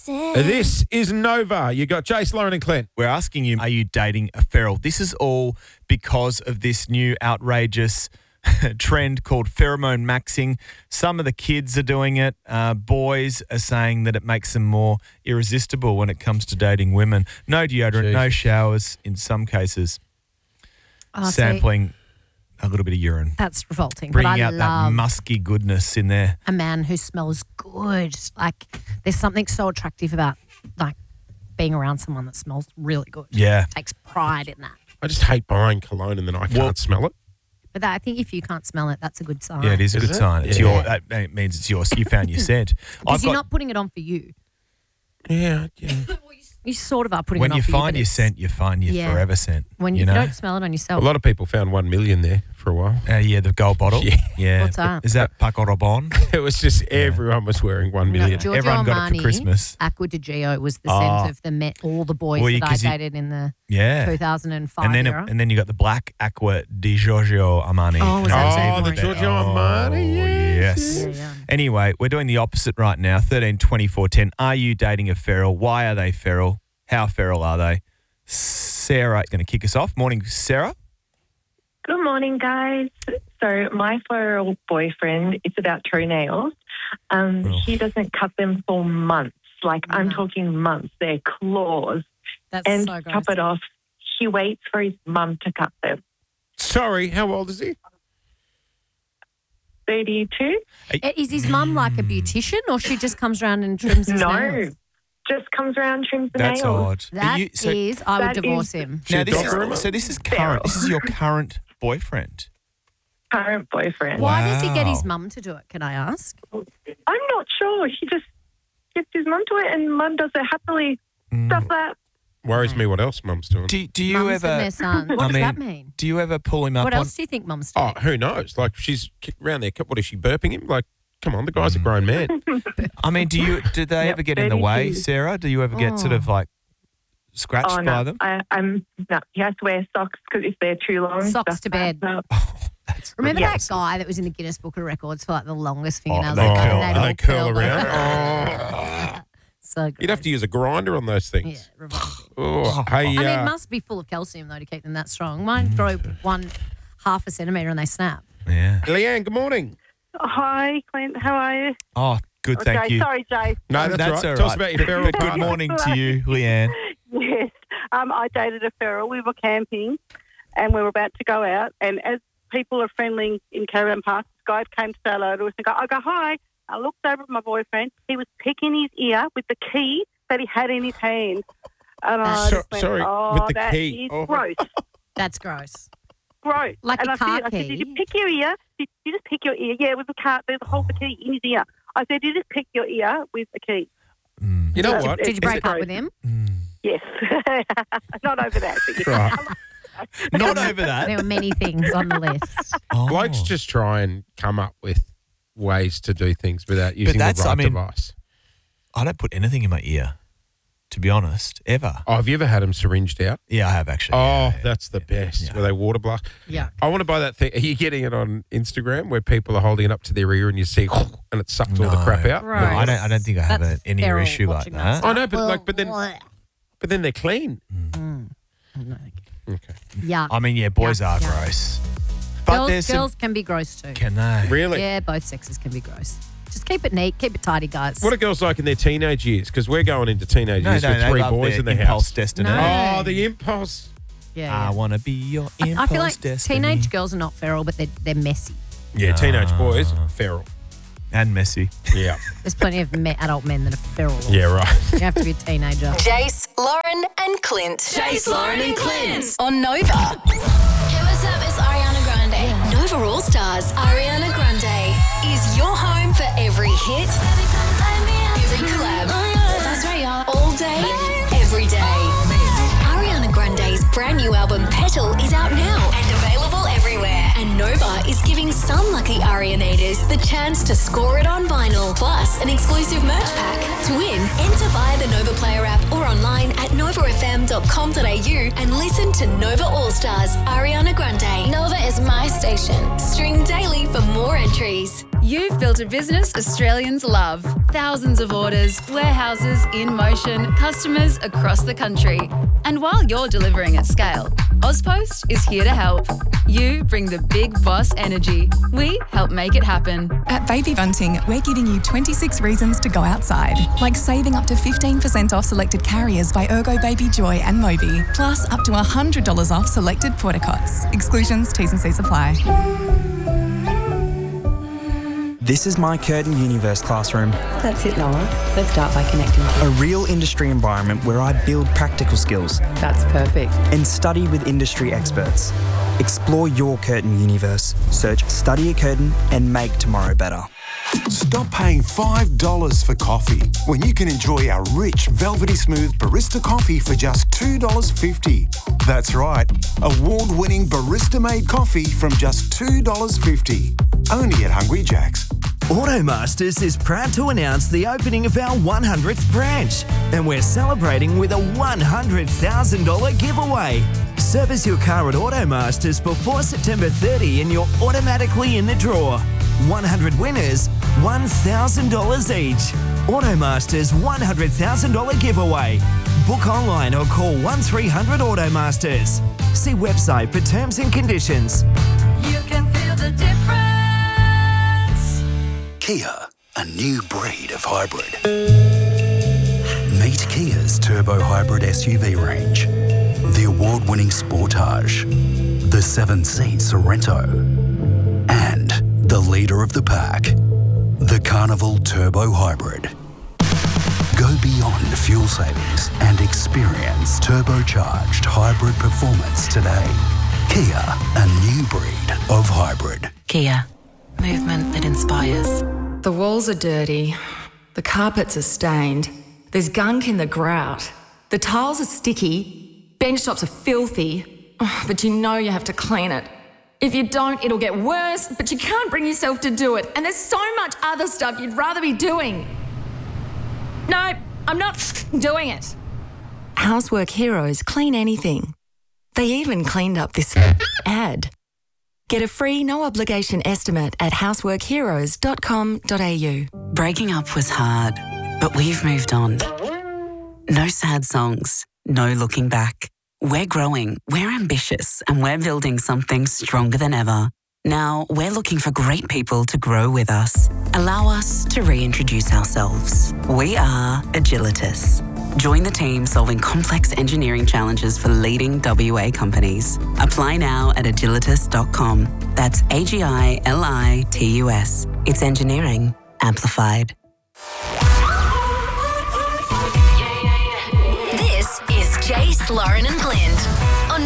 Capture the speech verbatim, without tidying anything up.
sin. This is Nova. You got Jace, Lauren and Clint. We're asking you, are you dating a feral? This is all because of this new outrageous trend called pheromone maxing. Some of the kids are doing it. Uh, boys are saying that it makes them more irresistible when it comes to dating women. No deodorant, Jeez. no showers in some cases. Oh, see, Sampling a little bit of urine. that's revolting. Bringing but I out that love musky goodness in there. a man who smells good. Like, there's something so attractive about, like, being around someone that smells really good. Yeah. Takes pride in that. I just hate buying cologne and then I can't Well- smell it. But that, I think if you can't smell it, that's a good sign. Yeah, it is a Is good it? sign. It's Yeah. your. That that means it's yours. You found your scent. Because I've you're got- not putting it on for you. Yeah, yeah. You sort of are putting when it on you for find you. your but scent, you find your Yeah. forever scent. When you you, know, don't smell it on A yourself. lot of people found one million there for a while. uh, yeah, the gold bottle. Yeah. yeah. What's that? Is that Paco Rabanne? It was just everyone was wearing one No, million. Giorgio Everyone got it Armani, for Christmas. Aqua di Gio was the Oh. scent of the Met, all the boys Well, you- that I 'cause you- dated in the Yeah. two thousand five And then, era. and then you got the black Aqua di Giorgio Armani. Oh, was And that was so even good? the better. Giorgio Armani, Oh, yes. yes. Yeah, yeah. Anyway, we're doing the opposite right now. thirteen twenty-four ten. Are you dating a feral? Why are they feral? How feral are they? Sarah is going to kick us off. Morning, Sarah. Good morning, guys. So my feral boyfriend, it's about toenails. Um, Oh. He doesn't cut them for months. Like, I'm No. talking months. They're claws. That's And so to gross. top it off, he waits for his mum to cut them. Sorry, how old is he? thirty-two? Uh, Is his mum like a beautician, or she just comes around and trims his No. nails? Just comes around, trims the That's nails. odd. But That you- so, is, I would that divorce is- him. now Should this doctor him? is, so this is current. This is your current boyfriend. Current boyfriend. Why does he get his Wow. mum to do it? Can I ask? I'm not sure. He just gets his mum to it, and mum does it happily. Mm. Stuff that. Worries me what else mum's doing. Do, do you Mums and ever? their son. What I does mean, that mean? Do you ever pull him up What on? else do you think mums do? Oh, who knows? Like, she's around there. What is she, burping him? Like, come on, the guy's Mm. a grown man. I mean, do you? Do they Yep, ever get in the way, thirty-two. Sarah? Do you ever get sort Oh. of like scratched Oh, by no. them? I, I'm, no. He has to wear socks because if they're too long. Socks stuff to bed. adds up. Oh, that's Remember Yes. that guy that was in the Guinness Book of Records for like the longest Oh, fingernails? they ever, curl- and and they'd they curl all curl around. like- So You'd have to use a grinder on those Yeah, things. revolting. Oh, hey, I mean, uh, it must be full of calcium though to keep them that strong. Mine throw one half a centimetre and they snap. Yeah. Leanne, good morning. Hi, Clint. How are you? Oh, good. Thank okay, you. sorry, Jay. No, that's, That's right. all Tell us right. about your But- feral but good partner. morning to you, Leanne. Yes, um, I dated a feral. We were camping, and we were about to go out. And as people are friendly in caravan parks, this guy came to say hello to us and go, I go, hi. I looked over at my boyfriend. He was picking his ear with the key that he had in his hand. And I So- just went, sorry, oh, with the that key. is Oh. gross. That's gross. Gross. Like and a I car said, I said, key? did you pick your ear? Did you just pick your ear? Yeah, with the car. There's a hole the key in his ear. I said, did you just pick your ear with the key? Mm. You know Did- what? Did you It's break up gross. with him? Mm. Yes. Not over that. But yes. Right. Not over that. There were many things on the list. Oh. Blokes just try and come up with ways to do things without using the that's- right I mean- device. I don't put anything in my ear, to be honest, ever. Oh, have you ever had them syringed out? Yeah, I have actually. Oh, Yeah, yeah. that's the best. Yeah. Where they water blast. Yeah. I want to buy that thing. Are you getting it on Instagram where people are holding it up to their ear and you see and it sucks all the No. crap out? Right. No, I don't. I don't think I have That's a, any feral issue like watching that that. stuff. I know, but like, but then, but then they're clean. Mm. No. Okay. Yeah. I mean, yeah, boys Yeah, are yeah. gross, but Girls, there's some. girls can be gross too. Can they? Really? Yeah, both sexes can be gross. Just keep it neat, keep it tidy, guys. What are girls like in their teenage years? Because we're going into teenage No, years no, with they three love boys their in the impulse house. destiny. No. Oh, the impulse. yeah, I yeah. want to be your I, impulse I feel like destiny. teenage girls are not feral, but they're, they're messy. Yeah, teenage Ah. boys, feral. and messy. Yeah. There's plenty of me, adult men that are feral. Yeah, right. You have to be a teenager. Jace, Lauren, and Clint. Jace, Lauren, and Clint on Nova. Hey, what's up? It's Ariana Grande. Nova All Stars, Ariana Grande is your home for every hit, every collab, That's right, y'all. all day, every day. Ariana Grande's brand new album Petal is out now and available everywhere. And Nova is giving some lucky Arianators the chance to score it on vinyl, plus an exclusive merch pack. To win, enter via the Nova Player app or online at nova f m dot com dot a u and listen to Nova All Stars, Ariana Grande. Nova is my station. Stream daily for more entries. You've built a business Australians love. Thousands of orders, warehouses in motion, customers across the country. And while you're delivering at scale, Ozpost is here to help. You bring the big boss energy. We help make it happen. At Baby Bunting, we're giving you twenty-six reasons to go outside, like saving up to fifteen percent off selected carriers by Ergo Baby Joy and Moby, plus up to one hundred dollars off selected portacots. Exclusions, T's and C's apply. This is my Curtin Universe classroom. That's it, Noah. Let's start by connecting. A real industry environment where I build practical skills. That's perfect. And study with industry experts. Explore your Curtin Universe. Search Study at Curtin and make tomorrow better. Stop paying five dollars for coffee when you can enjoy our rich, velvety smooth barista coffee for just two dollars fifty. That's right, award-winning barista-made coffee from just two dollars fifty. Only at Hungry Jack's. Automasters is proud to announce the opening of our one hundredth branch, and we're celebrating with a one hundred thousand dollars giveaway. Service your car at Automasters before September thirtieth and you're automatically in the draw. one hundred winners, one thousand dollars each. Automasters one hundred thousand dollars giveaway. Book online or call one three hundred Automasters. See website for terms and conditions. You can feel the difference. Kia, a new breed of hybrid. Meet Kia's turbo hybrid S U V range. The award-winning Sportage, the seven-seat Sorento, and the leader of the pack, the Carnival Turbo Hybrid. Go beyond fuel savings and experience turbocharged hybrid performance today. Kia, a new breed of hybrid. Kia, movement that inspires. The walls are dirty. The carpets are stained. There's gunk in the grout. The tiles are sticky. Bench tops are filthy. Oh, but you know you have to clean it. If you don't, it'll get worse, but you can't bring yourself to do it. And there's so much other stuff you'd rather be doing. No, I'm not doing it. Housework Heroes clean anything. They even cleaned up this ad. Get a free no-obligation estimate at housework heroes dot com dot a u. Breaking up was hard, but we've moved on. No sad songs, no looking back. We're growing, we're ambitious, and we're building something stronger than ever. Now, we're looking for great people to grow with us. Allow us to reintroduce ourselves. We are Agilitas. Join the team solving complex engineering challenges for leading W A companies. Apply now at agilitas dot com. That's A G I L I T U S. It's engineering amplified. This is Jace, Lauren and Blind on